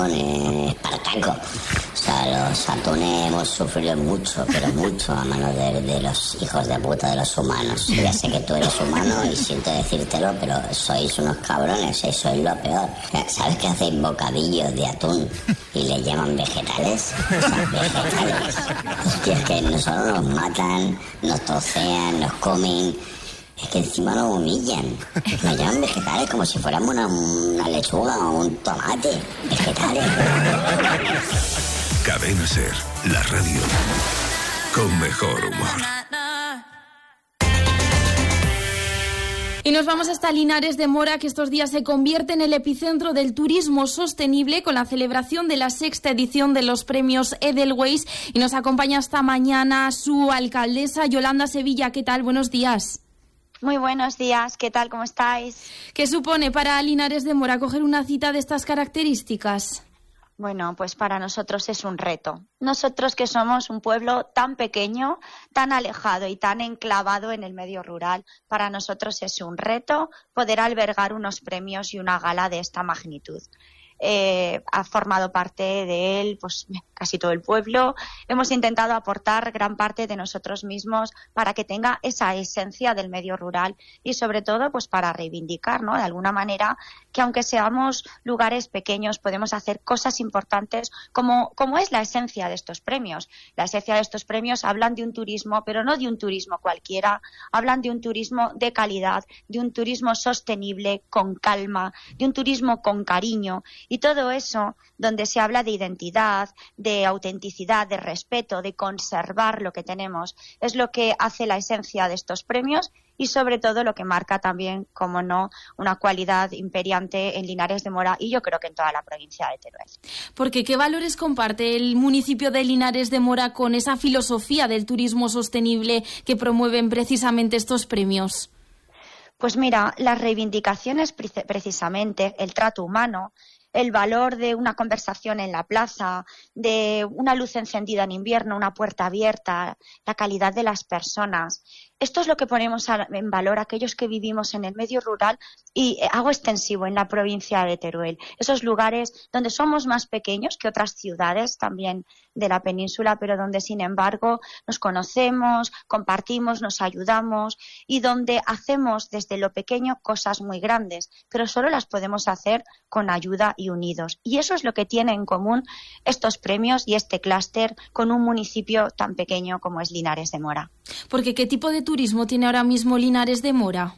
atún es Espartaco. O sea, los atunes hemos sufrido mucho, pero mucho a manos de los hijos de puta de los humanos. Ya sé que tú eres humano y siento decírtelo, pero sois unos cabrones, sois lo peor. ¿Sabes que hacéis bocadillos de atún y le llaman vegetales? O sea, vegetales. Hostia, es que no solo nos matan, nos trocean, nos comen... Es que encima nos humillan. Nos llaman vegetales como si fuéramos una lechuga o un tomate. Vegetales. Cadena Ser, la radio con mejor humor. Y nos vamos hasta Linares de Mora, que estos días se convierte en el epicentro del turismo sostenible con la celebración de la 6ª edición de los premios Edelweiss. Y nos acompaña esta mañana su alcaldesa, Yolanda Sevilla. ¿Qué tal? Buenos días. Muy buenos días, ¿qué tal? ¿Cómo estáis? ¿Qué supone para Linares de Mora coger una cita de estas características? Bueno, pues para nosotros es un reto. Nosotros que somos un pueblo tan pequeño, tan alejado y tan enclavado en el medio rural, para nosotros es un reto poder albergar unos premios y una gala de esta magnitud. Ha formado parte de él pues casi todo el pueblo. Hemos intentado aportar gran parte de nosotros mismos para que tenga esa esencia del medio rural y sobre todo pues para reivindicar, ¿no?, de alguna manera que aunque seamos lugares pequeños podemos hacer cosas importantes como es la esencia de estos premios. La esencia de estos premios hablan de un turismo, pero no de un turismo cualquiera, hablan de un turismo de calidad, de un turismo sostenible, con calma, de un turismo con cariño. Y todo eso, donde se habla de identidad, de autenticidad, de respeto, de conservar lo que tenemos, es lo que hace la esencia de estos premios y sobre todo lo que marca también, como no, una cualidad imperiante en Linares de Mora y yo creo que en toda la provincia de Teruel. Porque ¿qué valores comparte el municipio de Linares de Mora con esa filosofía del turismo sostenible que promueven precisamente estos premios? Pues mira, las reivindicaciones precisamente, el trato humano, el valor de una conversación en la plaza, de una luz encendida en invierno, una puerta abierta, la calidad de las personas. Esto es lo que ponemos en valor aquellos que vivimos en el medio rural y hago extensivo en la provincia de Teruel. Esos lugares donde somos más pequeños que otras ciudades también de la península, pero donde sin embargo nos conocemos, compartimos, nos ayudamos y donde hacemos desde lo pequeño cosas muy grandes, pero solo las podemos hacer con ayuda y unidos. Y eso es lo que tiene en común estos premios y este clúster con un municipio tan pequeño como es Linares de Mora. Porque ¿qué tipo de turismo tiene ahora mismo Linares de Mora?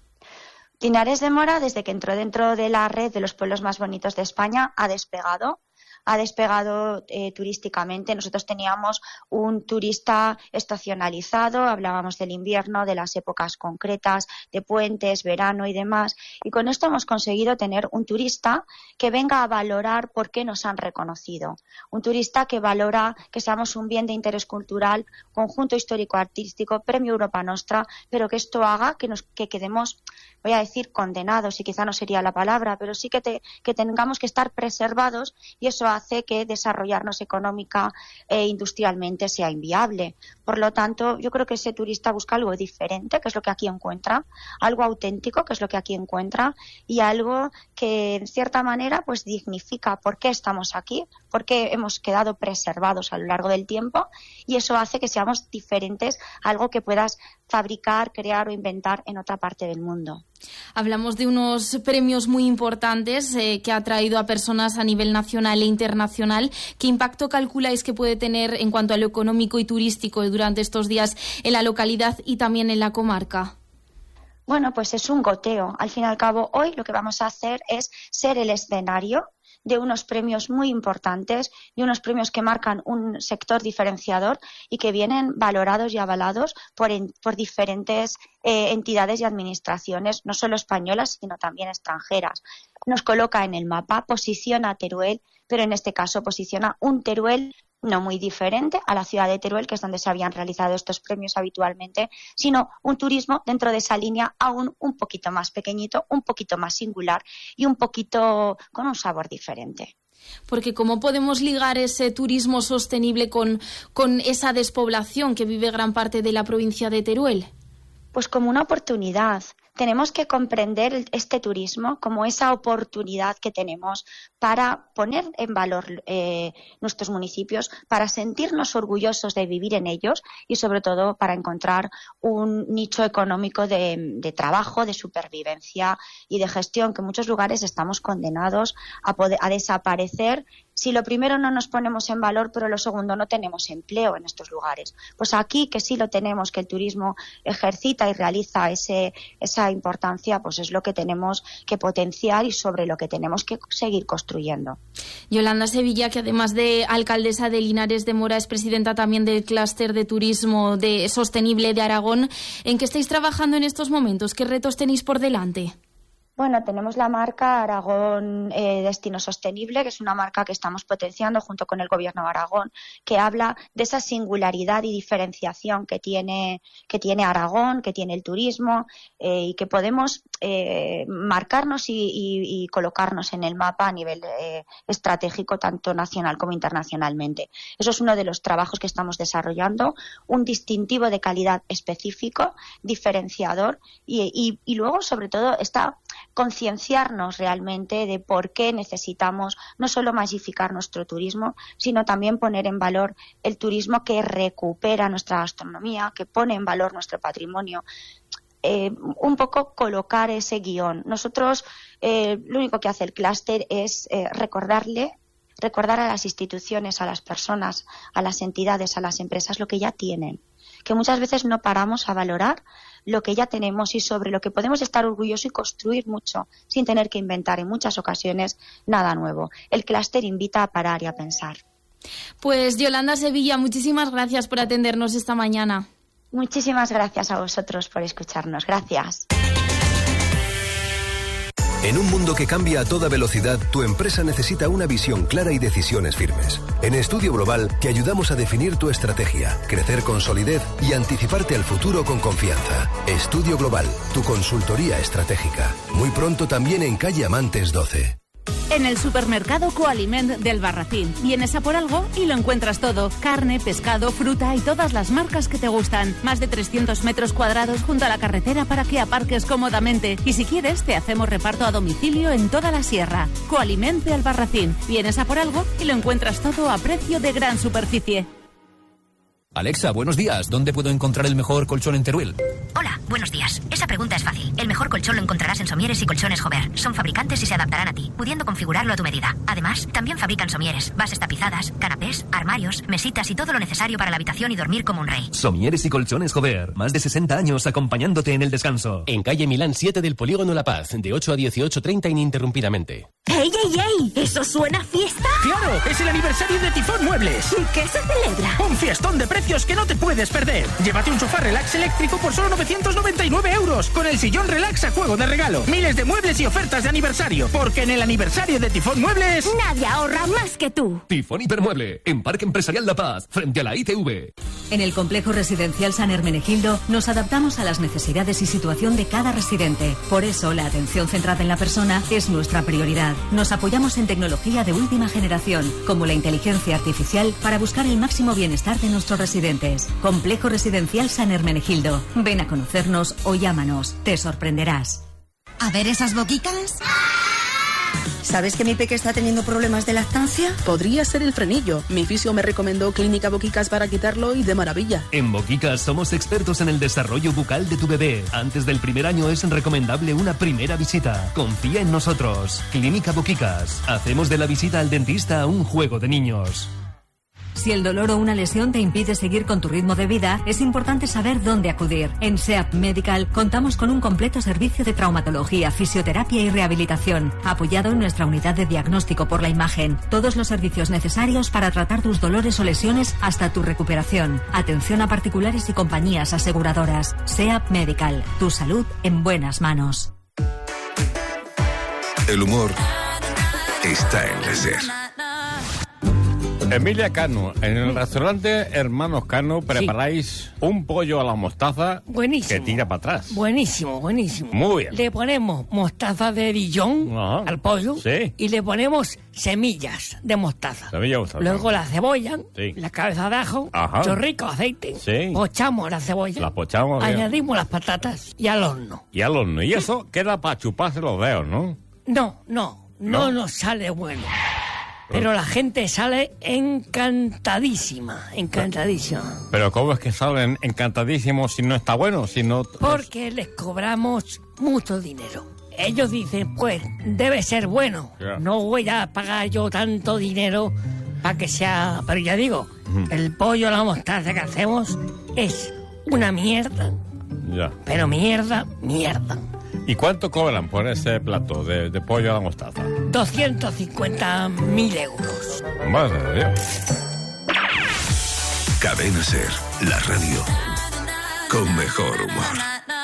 Linares de Mora, desde que entró dentro de la red de los pueblos más bonitos de España, ha despegado turísticamente. Nosotros teníamos un turista estacionalizado, hablábamos del invierno, de las épocas concretas, de puentes, verano y demás, y con esto hemos conseguido tener un turista que venga a valorar por qué nos han reconocido, un turista que valora que seamos un bien de interés cultural, conjunto histórico-artístico, premio Europa Nostra, pero que esto haga que quedemos, voy a decir, condenados, y quizá no sería la palabra, pero sí que tengamos que estar preservados, y eso hace que desarrollarnos económica e industrialmente sea inviable. Por lo tanto, yo creo que ese turista busca algo diferente, que es lo que aquí encuentra, algo auténtico, que es lo que aquí encuentra, y algo que en cierta manera pues dignifica por qué estamos aquí, por qué hemos quedado preservados a lo largo del tiempo, y eso hace que seamos diferentes a algo que puedas fabricar, crear o inventar en otra parte del mundo. Hablamos de unos premios muy importantes que ha traído a personas a nivel nacional e internacional. ¿Qué impacto calculáis que puede tener en cuanto a lo económico y turístico durante estos días en la localidad y también en la comarca? Bueno, pues es un goteo. Al fin y al cabo, hoy lo que vamos a hacer es ser el escenario de unos premios muy importantes, de unos premios que marcan un sector diferenciador y que vienen valorados y avalados por diferentes entidades y administraciones, no solo españolas, sino también extranjeras. Nos coloca en el mapa, posiciona a Teruel, pero en este caso posiciona un Teruel no muy diferente a la ciudad de Teruel, que es donde se habían realizado estos premios habitualmente, sino un turismo dentro de esa línea aún un poquito más pequeñito, un poquito más singular y un poquito con un sabor diferente. Porque ¿cómo podemos ligar ese turismo sostenible con esa despoblación que vive gran parte de la provincia de Teruel? Pues como una oportunidad. tenemos que comprender este turismo como esa oportunidad que tenemos para poner en valor nuestros municipios, para sentirnos orgullosos de vivir en ellos y sobre todo para encontrar un nicho económico de trabajo, de supervivencia y de gestión, que en muchos lugares estamos condenados a desaparecer si lo primero no nos ponemos en valor, pero lo segundo no tenemos empleo en estos lugares. Pues aquí que sí lo tenemos, que el turismo ejercita y realiza esa importancia, pues es lo que tenemos que potenciar y sobre lo que tenemos que seguir construyendo. Yolanda Sevilla, que además de alcaldesa de Linares de Mora, es presidenta también del clúster de turismo sostenible de Aragón. ¿En qué estáis trabajando en estos momentos? ¿Qué retos tenéis por delante? Bueno, tenemos la marca Aragón Destino Sostenible, que es una marca que estamos potenciando junto con el Gobierno de Aragón, que habla de esa singularidad y diferenciación que tiene Aragón, que tiene el turismo, y que podemos marcarnos y colocarnos en el mapa a nivel estratégico, tanto nacional como internacionalmente. Eso es uno de los trabajos que estamos desarrollando, un distintivo de calidad específico, diferenciador, y luego, sobre todo, está concienciarnos realmente de por qué necesitamos no solo masificar nuestro turismo, sino también poner en valor el turismo que recupera nuestra gastronomía, que pone en valor nuestro patrimonio. Un poco colocar ese guión. Nosotros lo único que hace el clúster es recordar a las instituciones, a las personas, a las entidades, a las empresas lo que ya tienen, que muchas veces no paramos a valorar lo que ya tenemos y sobre lo que podemos estar orgullosos y construir mucho sin tener que inventar en muchas ocasiones nada nuevo. El clúster invita a parar y a pensar. Pues Yolanda Sevilla, muchísimas gracias por atendernos esta mañana. Muchísimas gracias a vosotros por escucharnos. Gracias. En un mundo que cambia a toda velocidad, tu empresa necesita una visión clara y decisiones firmes. En Estudio Global te ayudamos a definir tu estrategia, crecer con solidez y anticiparte al futuro con confianza. Estudio Global, tu consultoría estratégica. Muy pronto también en calle Amantes 12. En el supermercado Coaliment del Barracín. Vienes a por algo y lo encuentras todo. Carne, pescado, fruta y todas las marcas que te gustan. Más de 300 metros cuadrados junto a la carretera para que aparques cómodamente. Y si quieres, te hacemos reparto a domicilio en toda la sierra. Coaliment del Barracín. Vienes a por algo y lo encuentras todo a precio de gran superficie. Alexa, buenos días. ¿Dónde puedo encontrar el mejor colchón en Teruel? Hola, buenos días. Esa pregunta es fácil. El mejor colchón lo encontrarás en Somieres y Colchones Jover. Son fabricantes y se adaptarán a ti, pudiendo configurarlo a tu medida. Además, también fabrican somieres, bases tapizadas, canapés, armarios, mesitas y todo lo necesario para la habitación y dormir como un rey. Somieres y Colchones Jover. Más de 60 años acompañándote en el descanso. En calle Milán 7 del Polígono La Paz, de 8 a 18:30 ininterrumpidamente. ¡Ey, ey, ey! ¿Eso suena a fiesta? ¡Claro! ¡Es el aniversario de Tifón Muebles! ¿Y qué se celebra? ¡Un fiestón de precios que no te puedes perder! Llévate un sofá relax eléctrico por solo 999 euros, con el sillón relax a juego de regalo. Miles de muebles y ofertas de aniversario, porque en el aniversario de Tifón Muebles... Nadie ahorra más que tú. Tifón Hipermueble, en Parque Empresarial La Paz, frente a la ITV. En el complejo residencial San Hermenegildo nos adaptamos a las necesidades y situación de cada residente. Por eso, la atención centrada en la persona es nuestra prioridad. Nos apoyamos en tecnología de última generación, como la inteligencia artificial, para buscar el máximo bienestar de nuestros residentes. Complejo Residencial San Hermenegildo. Ven a conocernos o llámanos. Te sorprenderás. A ver esas boquitas. ¿Sabes que mi peque está teniendo problemas de lactancia? Podría ser el frenillo. Mi fisio me recomendó Clínica Boquicas para quitarlo y de maravilla. En Boquicas somos expertos en el desarrollo bucal de tu bebé. Antes del primer año es recomendable una primera visita. Confía en nosotros. Clínica Boquicas. Hacemos de la visita al dentista un juego de niños. Si el dolor o una lesión te impide seguir con tu ritmo de vida, es importante saber dónde acudir. En SEAP Medical contamos con un completo servicio de traumatología, fisioterapia y rehabilitación, apoyado en nuestra unidad de diagnóstico por la imagen. Todos los servicios necesarios para tratar tus dolores o lesiones hasta tu recuperación. Atención a particulares y compañías aseguradoras. SEAP Medical, tu salud en buenas manos. El humor está en la SER. Emilia Cano, en el restaurante Hermanos Cano preparáis un pollo a la mostaza buenísimo, que tira para atrás. Buenísimo, buenísimo. Muy bien. Le ponemos mostaza de Dijon al pollo y le ponemos semillas de mostaza. Luego la cebolla, la cabeza de ajo, chorrico, aceite, pochamos la cebolla, la pochamos, añadimos las patatas y al horno. Y al horno. Y eso queda para chuparse los dedos, ¿no? No nos sale bueno. Pero la gente sale encantadísima. Pero ¿cómo es que salen encantadísimos si no está bueno? Porque les cobramos mucho dinero. Ellos dicen, pues, debe ser bueno. No voy a pagar yo tanto dinero para que sea... Pero ya digo, el pollo a la mostaza que hacemos es una mierda. Pero mierda. ¿Y cuánto cobran por ese plato de pollo a la mostaza? 250.000 euros. Madre de Dios. Cadena SER, la radio con mejor humor.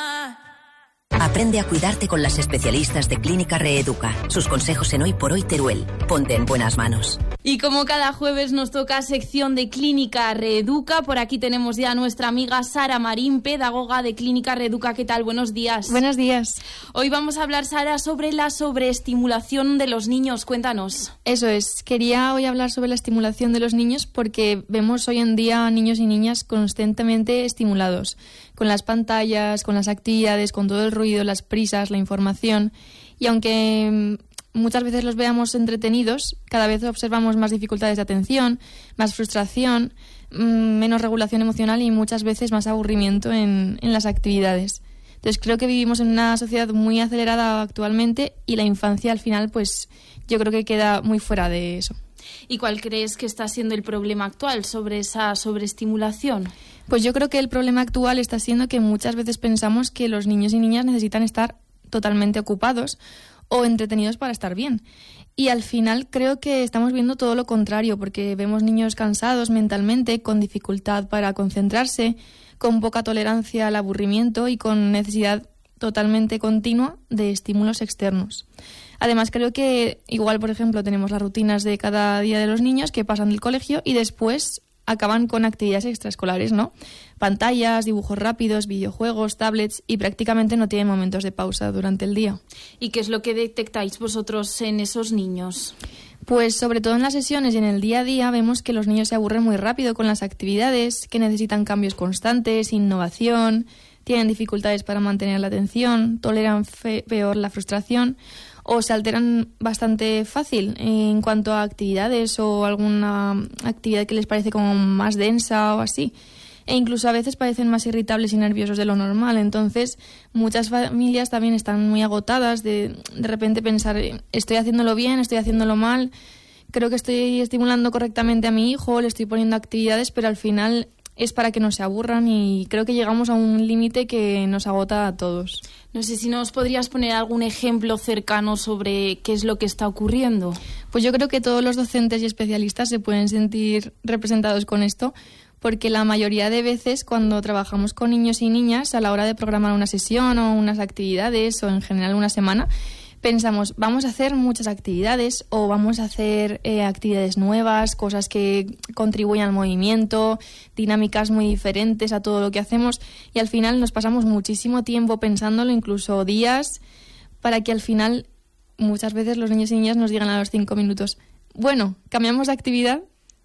Aprende a cuidarte con las especialistas de Clínica Reeduca. Sus consejos en Hoy por Hoy Teruel. Ponte en buenas manos. Y como cada jueves nos toca sección de Clínica Reeduca, por aquí tenemos ya a nuestra amiga Sara Marín, pedagoga de Clínica Reeduca. ¿Qué tal? Buenos días. Buenos días. Hoy vamos a hablar, Sara, sobre la sobreestimulación de los niños. Cuéntanos. Eso es. Quería hoy hablar sobre la estimulación de los niños porque vemos hoy en día a niños y niñas constantemente estimulados, con las pantallas, con las actividades, con todo el ruido, las prisas, la información. Y aunque muchas veces los veamos entretenidos, cada vez observamos más dificultades de atención, más frustración, menos regulación emocional y muchas veces más aburrimiento en las actividades. Entonces creo que vivimos en una sociedad muy acelerada actualmente y la infancia al final pues yo creo que queda muy fuera de eso. ¿Y cuál crees que está siendo el problema actual sobre esa sobreestimulación? Pues yo creo que el problema actual está siendo que muchas veces pensamos que los niños y niñas necesitan estar totalmente ocupados o entretenidos para estar bien. Y al final creo que estamos viendo todo lo contrario, porque vemos niños cansados mentalmente, con dificultad para concentrarse, con poca tolerancia al aburrimiento y con necesidad totalmente continua de estímulos externos. Además, creo que igual, por ejemplo, tenemos las rutinas de cada día de los niños que pasan del colegio y después acaban con actividades extraescolares, ¿no? Pantallas, dibujos rápidos, videojuegos, tablets y prácticamente no tienen momentos de pausa durante el día. ¿Y qué es lo que detectáis vosotros en esos niños? Pues sobre todo en las sesiones y en el día a día vemos que los niños se aburren muy rápido con las actividades, que necesitan cambios constantes, innovación, tienen dificultades para mantener la atención, toleran peor la frustración o se alteran bastante fácil en cuanto a actividades o alguna actividad que les parece como más densa o así. E incluso a veces parecen más irritables y nerviosos de lo normal. Entonces, muchas familias también están muy agotadas de repente pensar, estoy haciéndolo bien, estoy haciéndolo mal, creo que estoy estimulando correctamente a mi hijo, le estoy poniendo actividades, pero al final es para que no se aburran y creo que llegamos a un límite que nos agota a todos. No sé si nos podrías poner algún ejemplo cercano sobre qué es lo que está ocurriendo. Pues yo creo que todos los docentes y especialistas se pueden sentir representados con esto, porque la mayoría de veces cuando trabajamos con niños y niñas a la hora de programar una sesión o unas actividades o en general una semana, pensamos, vamos a hacer muchas actividades o vamos a hacer actividades nuevas, cosas que contribuyan al movimiento, dinámicas muy diferentes a todo lo que hacemos y al final nos pasamos muchísimo tiempo pensándolo, incluso días, para que al final muchas veces los niños y niñas nos digan a los 5 minutos, bueno, cambiamos de actividad.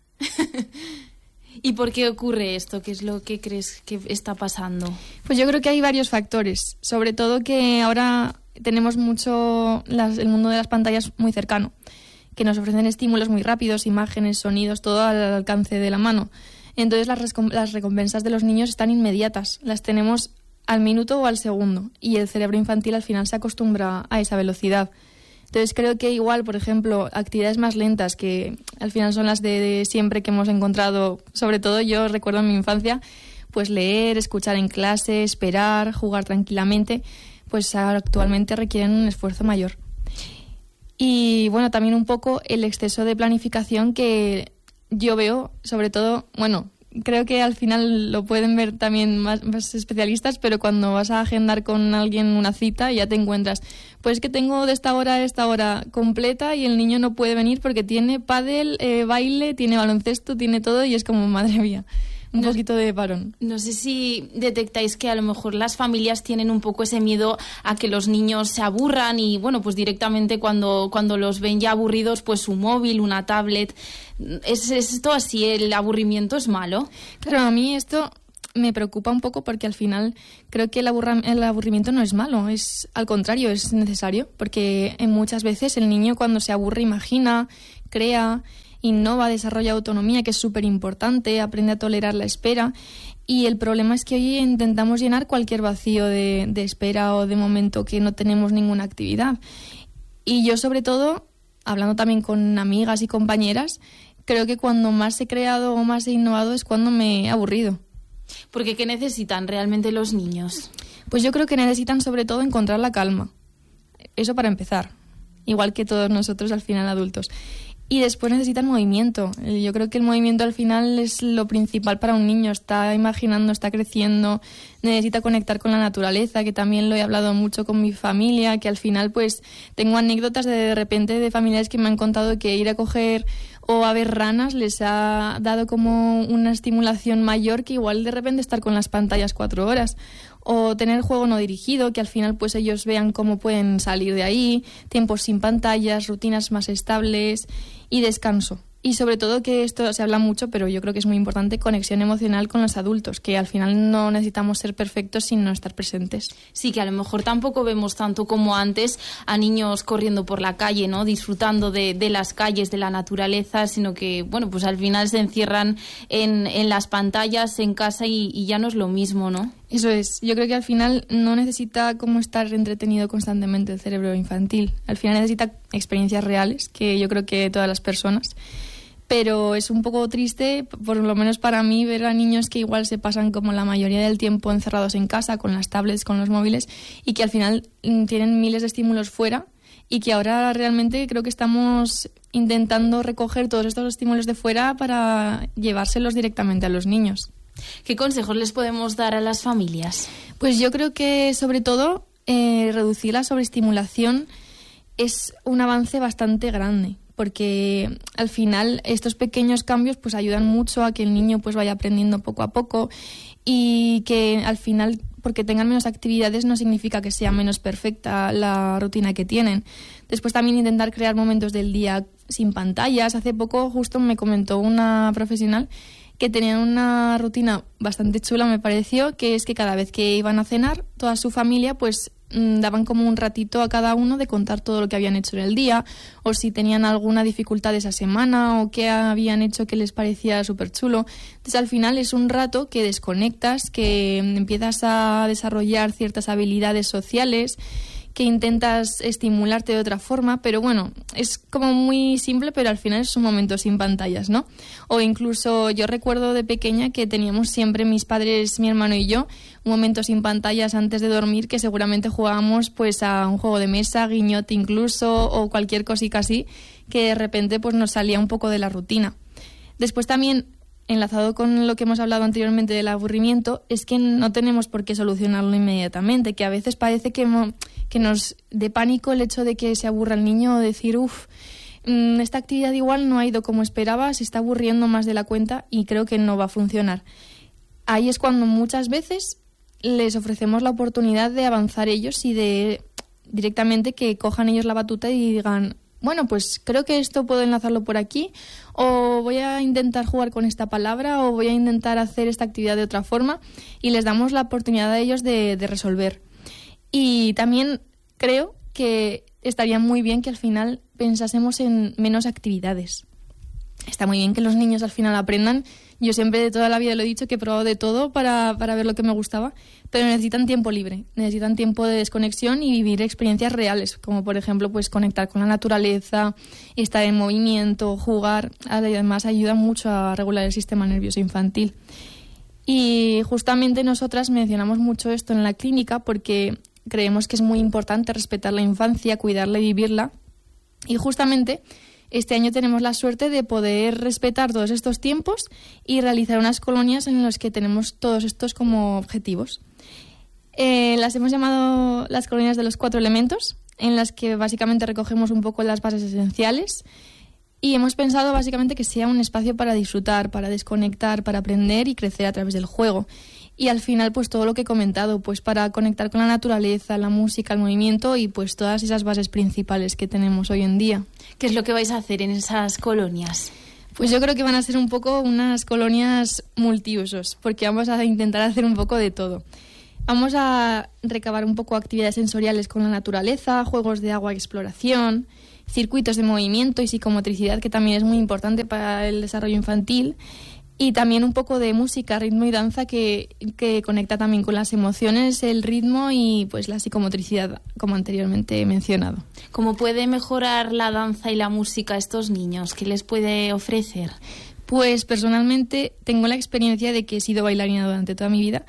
¿Y por qué ocurre esto? ¿Qué es lo que crees que está pasando? Pues yo creo que hay varios factores, sobre todo que ahora tenemos mucho el mundo de las pantallas muy cercano, que nos ofrecen estímulos muy rápidos, imágenes, sonidos, todo al alcance de la mano. Entonces las recompensas de los niños están inmediatas, las tenemos al minuto o al segundo y el cerebro infantil al final se acostumbra a esa velocidad. Entonces creo que igual, por ejemplo, actividades más lentas que al final son las de siempre que hemos encontrado, sobre todo yo recuerdo en mi infancia, pues leer, escuchar en clase, esperar, jugar tranquilamente, pues actualmente requieren un esfuerzo mayor. Y bueno, también un poco el exceso de planificación que yo veo, sobre todo, bueno, creo que al final lo pueden ver también más especialistas, pero cuando vas a agendar con alguien una cita ya te encuentras, pues que tengo de esta hora a esta hora completa y el niño no puede venir porque tiene pádel, baile, tiene baloncesto, tiene todo y es como, madre mía. Un poquito de parón. No sé si detectáis que a lo mejor las familias tienen un poco ese miedo a que los niños se aburran y, bueno, pues directamente cuando los ven ya aburridos, pues su móvil, una tablet. ¿Es esto así? ¿El aburrimiento es malo? Claro, a mí esto me preocupa un poco porque al final creo que el aburrimiento no es malo, es al contrario, es necesario, porque muchas veces el niño cuando se aburre imagina, crea, innova, desarrolla autonomía, que es súper importante, aprende a tolerar la espera. Y el problema es que hoy intentamos llenar cualquier vacío de espera o de momento que no tenemos ninguna actividad. Y yo, sobre todo, hablando también con amigas y compañeras, creo que cuando más he creado o más he innovado es cuando me he aburrido. Porque ¿qué necesitan realmente los niños? Pues yo creo que necesitan sobre todo encontrar la calma. Eso para empezar. Igual que todos nosotros al final adultos. Y después necesitan movimiento. Yo creo que el movimiento al final es lo principal para un niño. Está imaginando, está creciendo, necesita conectar con la naturaleza, que también lo he hablado mucho con mi familia, que al final pues tengo anécdotas de repente de familiares que me han contado que ir a coger o a ver ranas les ha dado como una estimulación mayor que igual de repente estar con las pantallas 4 horas. O tener juego no dirigido, que al final pues ellos vean cómo pueden salir de ahí, tiempos sin pantallas, rutinas más estables y descanso. Y sobre todo, que esto se habla mucho, pero yo creo que es muy importante, conexión emocional con los adultos, que al final no necesitamos ser perfectos sin no estar presentes. Sí, que a lo mejor tampoco vemos tanto como antes a niños corriendo por la calle, ¿no? Disfrutando de las calles, de la naturaleza, sino que, bueno, pues al final se encierran en las pantallas, en casa y ya no es lo mismo, ¿no? Eso es. Yo creo que al final no necesita como estar entretenido constantemente el cerebro infantil. Al final necesita experiencias reales, que yo creo que todas las personas. Pero es un poco triste, por lo menos para mí, ver a niños que igual se pasan como la mayoría del tiempo encerrados en casa, con las tablets, con los móviles, y que al final tienen miles de estímulos fuera, y que ahora realmente creo que estamos intentando recoger todos estos estímulos de fuera para llevárselos directamente a los niños. ¿Qué consejos les podemos dar a las familias? Pues yo creo que, sobre todo, reducir la sobreestimulación es un avance bastante grande, porque al final estos pequeños cambios pues ayudan mucho a que el niño pues vaya aprendiendo poco a poco, y que al final, porque tengan menos actividades, no significa que sea menos perfecta la rutina que tienen. Después también intentar crear momentos del día sin pantallas. Hace poco justo me comentó una profesional que tenían una rutina bastante chula, me pareció, que es que cada vez que iban a cenar, toda su familia pues daban como un ratito a cada uno de contar todo lo que habían hecho en el día, o si tenían alguna dificultad esa semana, o qué habían hecho que les parecía súper chulo. Entonces al final es un rato que desconectas, que empiezas a desarrollar ciertas habilidades sociales, que intentas estimularte de otra forma, pero bueno, es como muy simple, pero al final es un momento sin pantallas, ¿no? O incluso yo recuerdo de pequeña que teníamos siempre, mis padres, mi hermano y yo, un momento sin pantallas antes de dormir, que seguramente jugábamos pues a un juego de mesa, guiñote incluso, o cualquier cosita así, que de repente pues nos salía un poco de la rutina. Después también, enlazado con lo que hemos hablado anteriormente del aburrimiento, es que no tenemos por qué solucionarlo inmediatamente, que a veces parece que nos dé pánico el hecho de que se aburra el niño, o decir, esta actividad igual no ha ido como esperaba, se está aburriendo más de la cuenta y creo que no va a funcionar. Ahí es cuando muchas veces les ofrecemos la oportunidad de avanzar ellos y de directamente que cojan ellos la batuta y digan, bueno, pues creo que esto puedo enlazarlo por aquí, o voy a intentar jugar con esta palabra, o voy a intentar hacer esta actividad de otra forma, y les damos la oportunidad a ellos de resolver. Y también creo que estaría muy bien que al final pensásemos en menos actividades. Está muy bien que los niños al final aprendan. Yo siempre de toda la vida lo he dicho, que he probado de todo para ver lo que me gustaba, pero necesitan tiempo libre, necesitan tiempo de desconexión y vivir experiencias reales, como por ejemplo pues conectar con la naturaleza, estar en movimiento, jugar. Además ayuda mucho a regular el sistema nervioso infantil. Y justamente nosotras mencionamos mucho esto en la clínica porque creemos que es muy importante respetar la infancia, cuidarla y vivirla. Y justamente Este año tenemos la suerte de poder respetar todos estos tiempos y realizar unas colonias en las que tenemos todos estos como objetivos. Las hemos llamado las colonias de los 4 elementos, en las que básicamente recogemos un poco las bases esenciales y hemos pensado básicamente que sea un espacio para disfrutar, para desconectar, para aprender y crecer a través del juego. Y al final, pues todo lo que he comentado, pues para conectar con la naturaleza, la música, el movimiento y pues todas esas bases principales que tenemos hoy en día. ¿Qué es lo que vais a hacer en esas colonias? Pues yo creo que van a ser un poco unas colonias multiusos, porque vamos a intentar hacer un poco de todo. Vamos a recabar un poco actividades sensoriales con la naturaleza, juegos de agua, exploración, circuitos de movimiento y psicomotricidad, que también es muy importante para el desarrollo infantil. Y también un poco de música, ritmo y danza que conecta también con las emociones, el ritmo y pues la psicomotricidad, como anteriormente he mencionado. ¿Cómo puede mejorar la danza y la música a estos niños? ¿Qué les puede ofrecer? Pues personalmente tengo la experiencia de que he sido bailarina durante toda mi vida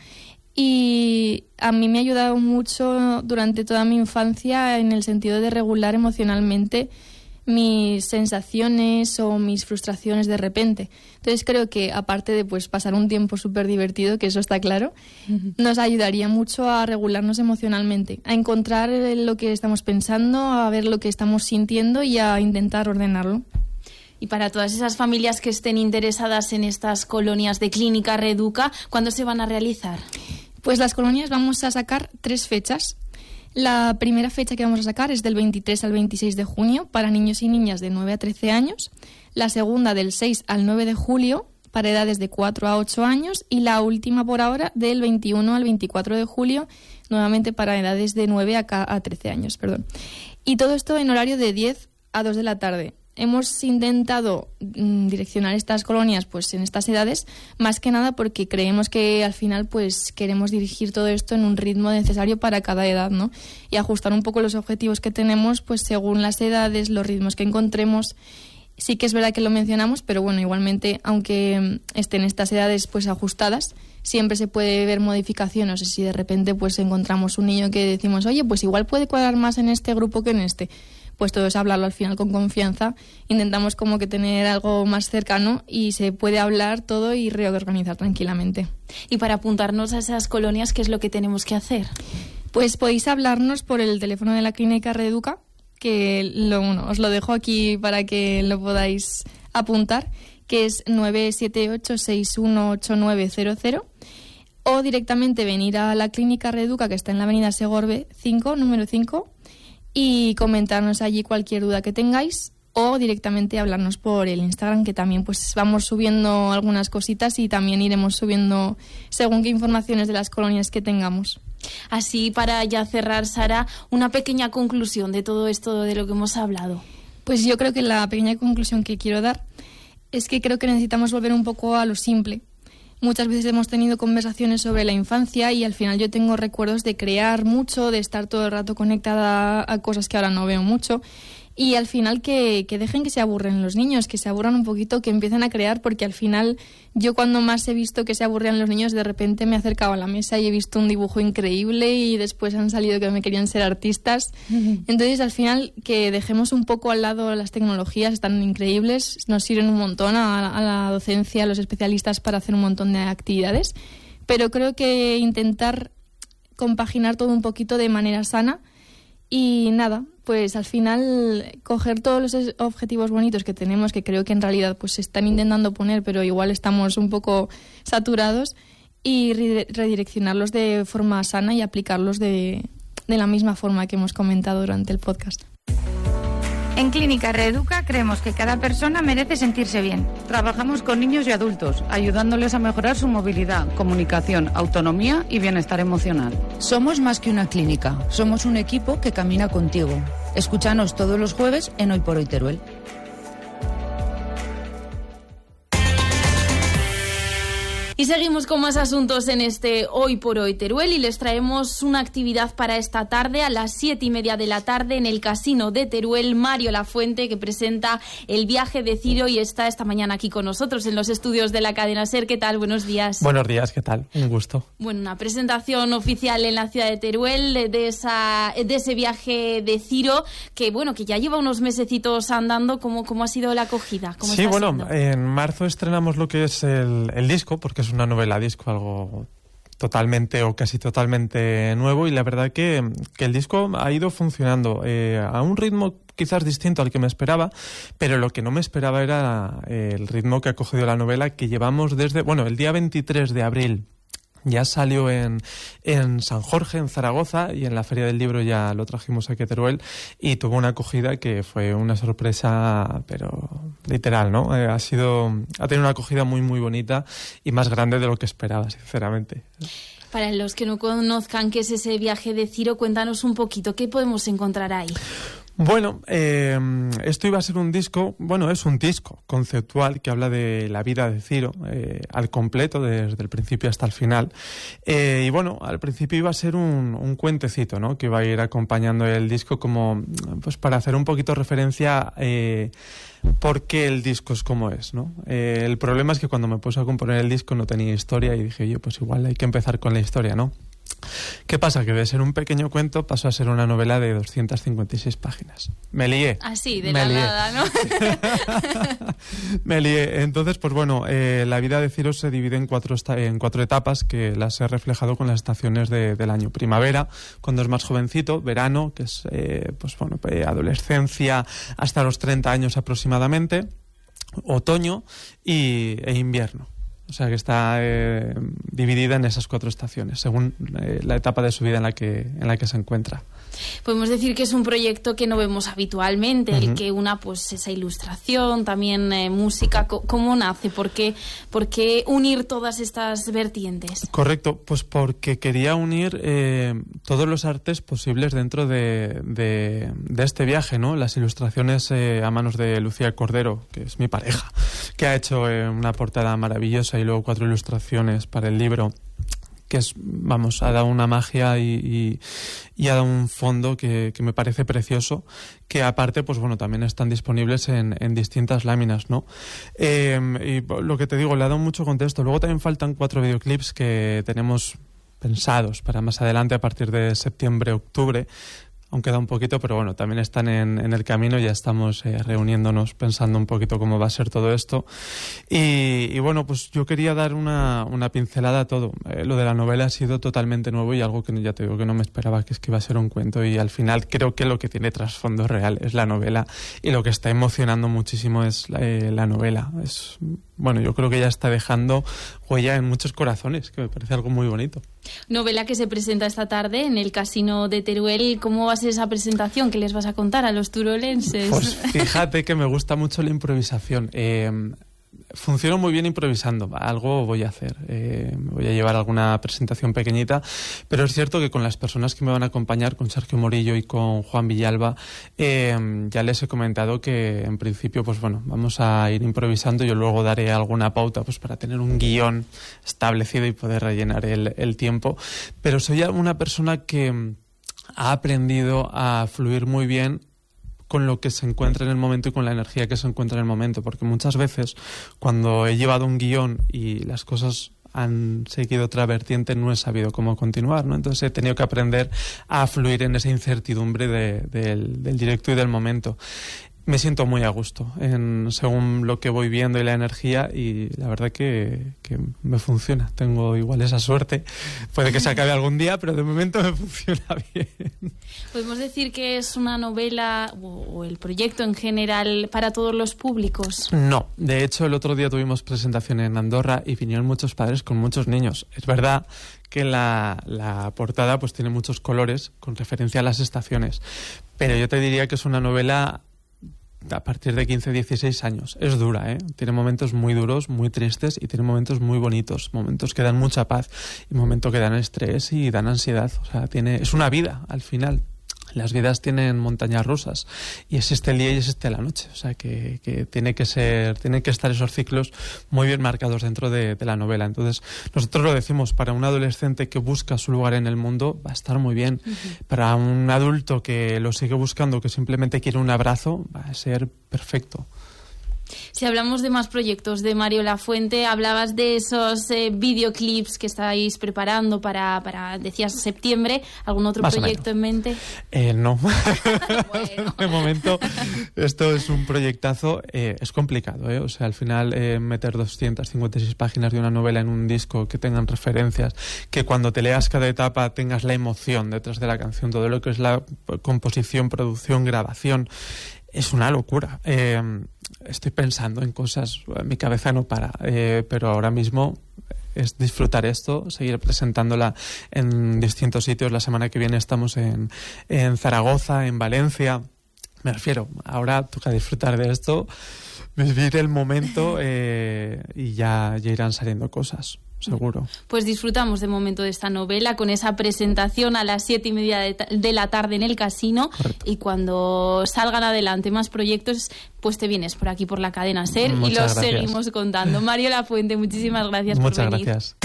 y a mí me ha ayudado mucho durante toda mi infancia en el sentido de regular emocionalmente mis sensaciones o mis frustraciones de repente. Entonces creo que aparte de pues pasar un tiempo súper divertido, que eso está claro, nos ayudaría mucho a regularnos emocionalmente, a encontrar lo que estamos pensando, a ver lo que estamos sintiendo y a intentar ordenarlo. Y para todas esas familias que estén interesadas en estas colonias de Clínica Reeduca, ¿cuándo se van a realizar? Pues las colonias vamos a sacar 3 fechas. La primera fecha que vamos a sacar es del 23 al 26 de junio para niños y niñas de 9 a 13 años, la segunda del 6 al 9 de julio para edades de 4 a 8 años y la última por ahora del 21 al 24 de julio, nuevamente para edades de 9 a 13 años. Y todo esto en horario de 10 a 2 de la tarde. Hemos intentado direccionar estas colonias pues en estas edades, más que nada porque creemos que al final pues queremos dirigir todo esto en un ritmo necesario para cada edad, ¿no? Y ajustar un poco los objetivos que tenemos pues según las edades, los ritmos que encontremos. Sí que es verdad que lo mencionamos, pero bueno, igualmente, aunque estén estas edades pues ajustadas, siempre se puede ver modificación. O sea, si de repente pues encontramos un niño que decimos, oye, pues igual puede cuadrar más en este grupo que en este, pues todo es hablarlo al final con confianza. Intentamos como que tener algo más cercano y se puede hablar todo y reorganizar tranquilamente. Y para apuntarnos a esas colonias, ¿qué es lo que tenemos que hacer? Pues podéis hablarnos por el teléfono de la Clínica Reeduca, que os lo dejo aquí para que lo podáis apuntar, que es 978618900, o directamente venir a la Clínica Reeduca, que está en la avenida Segorbe 5, número 5, y comentarnos allí cualquier duda que tengáis, o directamente hablarnos por el Instagram, que también pues vamos subiendo algunas cositas y también iremos subiendo según qué informaciones de las colonias que tengamos. Así, para ya cerrar, Sara, una pequeña conclusión de todo esto de lo que hemos hablado. Pues yo creo que la pequeña conclusión que quiero dar es que creo que necesitamos volver un poco a lo simple. Muchas veces hemos tenido conversaciones sobre la infancia y al final yo tengo recuerdos de crear mucho, de estar todo el rato conectada a cosas que ahora no veo mucho. Y al final que dejen que se aburren los niños, que se aburran un poquito, que empiecen a crear, porque al final yo cuando más he visto que se aburrían los niños, de repente me he acercado a la mesa y he visto un dibujo increíble y después han salido que me querían ser artistas. Entonces al final que dejemos un poco al lado las tecnologías, están increíbles, nos sirven un montón a la docencia, a los especialistas para hacer un montón de actividades, pero creo que intentar compaginar todo un poquito de manera sana. Y nada, pues al final coger todos los objetivos bonitos que tenemos, que creo que en realidad pues se están intentando poner, pero igual estamos un poco saturados, y redireccionarlos de forma sana y aplicarlos de la misma forma que hemos comentado durante el podcast. En Clínica Reeduca creemos que cada persona merece sentirse bien. Trabajamos con niños y adultos, ayudándoles a mejorar su movilidad, comunicación, autonomía y bienestar emocional. Somos más que una clínica, somos un equipo que camina contigo. Escúchanos todos los jueves en Hoy por Hoy Teruel. Y seguimos con más asuntos en este Hoy por Hoy Teruel y les traemos una actividad para esta tarde a las 7:30 de la tarde en el Casino de Teruel. Mario Lafuente, que presenta el viaje de Ciro y está esta mañana aquí con nosotros en los estudios de la cadena SER. ¿Qué tal? Buenos días. Buenos días, ¿qué tal? Un gusto. Bueno, una presentación oficial en la ciudad de Teruel de ese viaje de Ciro, que bueno, que ya lleva unos mesecitos andando. ¿Cómo ha sido la acogida? Sí, bueno, en marzo estrenamos lo que es el disco, porque es una novela disco, algo totalmente o casi totalmente nuevo, y la verdad que el disco ha ido funcionando a un ritmo quizás distinto al que me esperaba, pero lo que no me esperaba era el ritmo que ha cogido la novela, que llevamos desde, bueno, el día 23 de abril ya salió en San Jorge, en Zaragoza, y en la Feria del Libro ya lo trajimos aquí a Teruel y tuvo una acogida que fue una sorpresa, pero literal, ¿no? Ha tenido una acogida muy, muy bonita y más grande de lo que esperaba, sinceramente. Para los que no conozcan qué es ese viaje de Ciro, cuéntanos un poquito, ¿qué podemos encontrar ahí? Bueno, esto iba a ser un disco, bueno, es un disco conceptual que habla de la vida de Ciro al completo, desde el principio hasta el final. Y bueno, al principio iba a ser un cuentecito, ¿no?, que iba a ir acompañando el disco, como pues para hacer un poquito referencia por qué el disco es como es, ¿no? El problema es que cuando me puse a componer el disco no tenía historia y dije, oye, pues igual hay que empezar con la historia, ¿no? ¿Qué pasa? Que de ser un pequeño cuento pasó a ser una novela de 256 páginas. Me lié. Así, de la nada, ¿no? Me lié. Entonces, pues bueno, la vida de Ciro se divide en cuatro etapas que las he reflejado con las estaciones del año. Primavera, cuando es más jovencito; verano, que es pues bueno, adolescencia hasta los 30 años aproximadamente; otoño e invierno. O sea, que está dividida en esas 4 estaciones, según la etapa de su vida en la que se encuentra. Podemos decir que es un proyecto que no vemos habitualmente, el que una pues esa ilustración, también música. ¿Cómo nace? ¿Por qué unir todas estas vertientes? Correcto, pues porque quería unir todos los artes posibles dentro de este viaje, ¿no? Las ilustraciones a manos de Lucía Cordero, que es mi pareja, que ha hecho una portada maravillosa, y luego 4 ilustraciones para el libro, que es, vamos, ha dado una magia y ha dado un fondo que me parece precioso, que aparte, pues bueno, también están disponibles en distintas láminas, ¿no? Y lo que te digo, le ha dado mucho contexto. Luego también faltan 4 videoclips que tenemos pensados para más adelante, a partir de septiembre-octubre. Aún queda un poquito, pero bueno, también están en el camino. Ya estamos reuniéndonos, pensando un poquito cómo va a ser todo esto. Y bueno, pues yo quería dar una pincelada a todo. Lo de la novela ha sido totalmente nuevo y algo que ya te digo que no me esperaba, que es que iba a ser un cuento, y al final creo que lo que tiene trasfondo real es la novela, y lo que está emocionando muchísimo es la novela. Bueno, yo creo que ya está dejando huella en muchos corazones, que me parece algo muy bonito. Novela que se presenta esta tarde en el Casino de Teruel. ¿Cómo va a ser esa presentación? ¿Qué les vas a contar a los turolenses? Pues fíjate que me gusta mucho la improvisación. Funciono muy bien improvisando. Algo voy a hacer. Voy a llevar alguna presentación pequeñita, pero es cierto que con las personas que me van a acompañar, con Sergio Morillo y con Juan Villalba, ya les he comentado que en principio, pues bueno, vamos a ir improvisando. Yo luego daré alguna pauta, pues para tener un guión establecido y poder rellenar el tiempo. Pero soy una persona que ha aprendido a fluir muy bien con lo que se encuentra en el momento y con la energía que se encuentra en el momento, porque muchas veces cuando he llevado un guión y las cosas han seguido otra vertiente, no he sabido cómo continuar, ¿no? Entonces he tenido que aprender a fluir en esa incertidumbre del directo y del momento. Me siento muy a gusto según lo que voy viendo y la energía, y la verdad que me funciona. Tengo igual esa suerte. Puede que se acabe algún día, pero de momento me funciona bien. ¿Podemos decir que es una novela o el proyecto en general para todos los públicos? No. De hecho, el otro día tuvimos presentación en Andorra y vinieron muchos padres con muchos niños. Es verdad que la portada pues tiene muchos colores con referencia a las estaciones, pero yo te diría que es una novela a partir de 15-16 años. Es dura, ¿eh? Tiene momentos muy duros, muy tristes, y tiene momentos muy bonitos, momentos que dan mucha paz y momentos que dan estrés y dan ansiedad. O sea, es una vida al final. Las vidas tienen montañas rusas y existe el día y existe la noche, o sea que tienen que estar esos ciclos muy bien marcados dentro de la novela. Entonces nosotros lo decimos, para un adolescente que busca su lugar en el mundo va a estar muy bien. Para un adulto que lo sigue buscando, que simplemente quiere un abrazo, va a ser perfecto. Si hablamos de más proyectos de Mario Lafuente, hablabas de esos videoclips que estáis preparando para decías, septiembre. ¿Algún otro proyecto en mente? No. Bueno. De momento, esto es un proyectazo. Es complicado, ¿eh? O sea, al final meter 256 páginas de una novela en un disco, que tengan referencias, que cuando te leas cada etapa tengas la emoción detrás de la canción, todo lo que es la composición, producción, grabación. Es una locura. Estoy pensando en cosas, mi cabeza no para, pero ahora mismo es disfrutar esto, seguir presentándola en distintos sitios. La semana que viene estamos en Zaragoza, en Valencia. Me refiero, ahora toca disfrutar de esto, vivir el momento y ya irán saliendo cosas. Seguro. Pues disfrutamos de momento de esta novela con esa presentación a las 7:30 de la tarde en el Casino. Correcto. Y cuando salgan adelante más proyectos, pues te vienes por aquí por la cadena SER y los seguimos contando. Mario Lafuente, muchísimas gracias por venir. Muchas gracias.